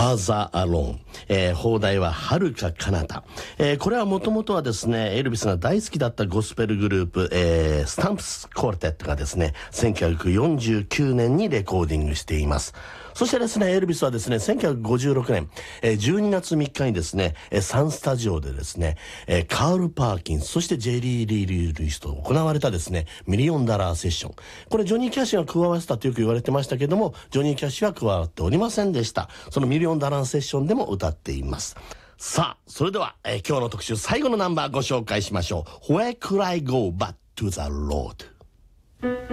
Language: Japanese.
Farther Alone、邦題は遥か彼方。これはもともとはですね、エルビスが大好きだったゴスペルグループ、スタンプスコルテットがですね、1949年にレコーディングしています。そしてですね、エルビスはですね、1956年、12月3日にですね、サンスタジオでですね、カール・パーキンス、そしてジェリー・リー・ルイスと行われたですね、ミリオンダラーセッション。これジョニー・キャッシュが加わせたとよく言われてましたけども、ジョニー・キャッシュは加わっておりませんでした。そのミリオンダラーセッションでも歌っています。さあ、それでは、今日の特集最後のナンバーご紹介しましょう。Where could I go but to the Lord?